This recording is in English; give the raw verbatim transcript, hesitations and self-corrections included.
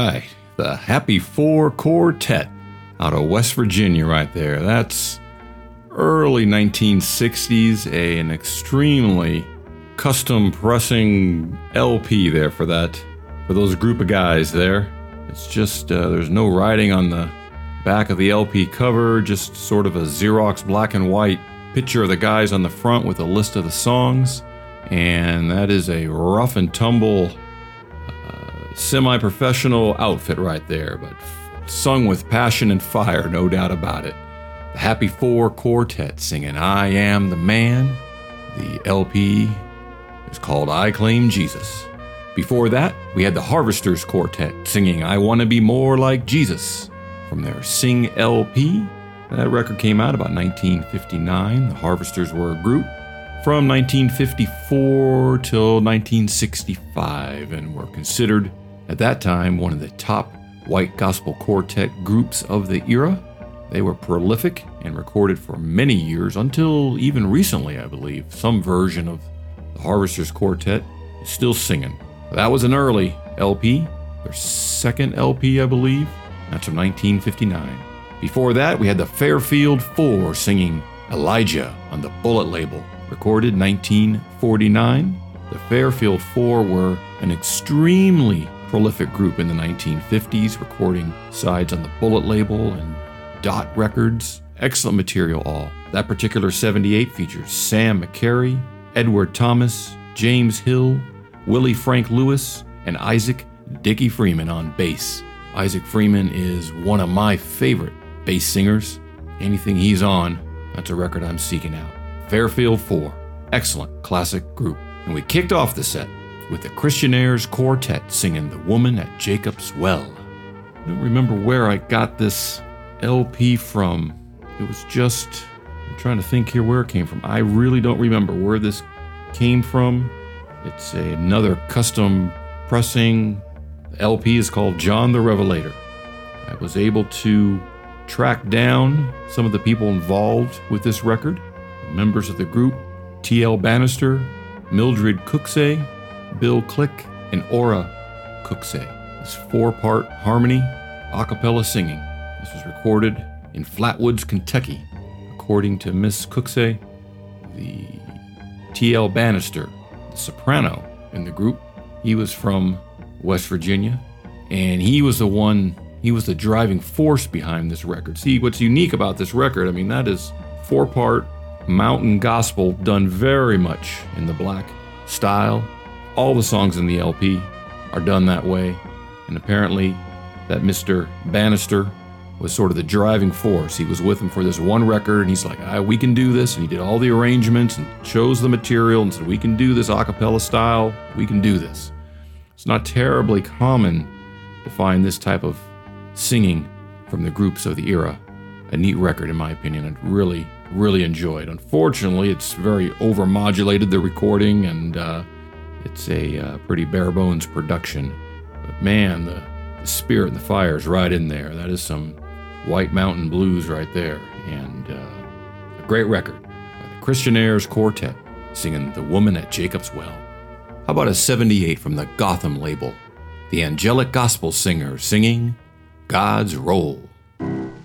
right, the Happy Four Quartet out of West Virginia right there. That's early nineteen sixties, a, an extremely custom pressing L P there for that, for those group of guys there. It's just, uh, there's no writing on the back of the L P cover, just sort of a Xerox black and white picture of the guys on the front with a list of the songs. And that is a rough and tumble uh, semi-professional outfit right there, but f- sung with passion and fire, no doubt about it. The Happy Four Quartet singing I Am the Man. The L P is called I Claim Jesus. Before that, we had the Harvesters Quartet singing I Want to Be More Like Jesus from their Sing L P. That record came out about nineteen fifty-nine. The Harvesters were a group from nineteen fifty-four till nineteen sixty-five and were considered at that time one of the top white gospel quartet groups of the era. They were prolific and recorded for many years until even recently, I believe. Some version of the Harvesters Quartet is still singing. That was an early L P, their second L P, I believe. That's from nineteen fifty-nine. Before that, we had the Fairfield Four singing Elijah on the Bullet label, recorded nineteen forty-nine. The Fairfield Four were an extremely prolific group in the nineteen fifties, recording sides on the Bullet label and Dot Records. Excellent material all. That particular seventy-eight features Sam McCary, Edward Thomas, James Hill, Willie Frank Lewis, and Isaac Dickie Freeman on bass. Isaac Freeman is one of my favorite bass singers. Anything he's on, that's a record I'm seeking out. Fairfield Four, excellent classic group. And we kicked off the set with the Christianaires Quartet singing The Woman at Jacob's Well. I don't remember where I got this L P from. It was just, I'm trying to think here where it came from. I really don't remember where this came from. It's a, another custom pressing. The L P is called John the Revelator. I was able to track down some of the people involved with this record. Members of the group, T L Bannister, Mildred Cooksey, Bill Click, and Aura Cooksey. This four-part harmony, a cappella singing. This was recorded in Flatwoods, Kentucky. According to Miss Cooksey, the T L Bannister, the soprano in the group, he was from West Virginia, and he was the one, he was the driving force behind this record. See, what's unique about this record, I mean, that is four-part mountain gospel done very much in the black style. All the songs in the L P are done that way, and apparently that Mister Bannister was sort of the driving force. He was with him for this one record, and he's like, ah, we can do this, and he did all the arrangements and chose the material and said, we can do this a cappella style, we can do this. It's not terribly common to find this type of singing from the groups of the era. A neat record, in my opinion, and really, really enjoyed. Unfortunately, it's very overmodulated, the recording, and uh, it's a uh, pretty bare-bones production. But man, the, the spirit and the fire is right in there. That is some White Mountain Blues right there, and uh, a great record by the Christianaires Quartet singing The Woman at Jacob's Well. How about a seventy-eight from the Gotham label? The Angelic Gospel Singers singing God's Roll.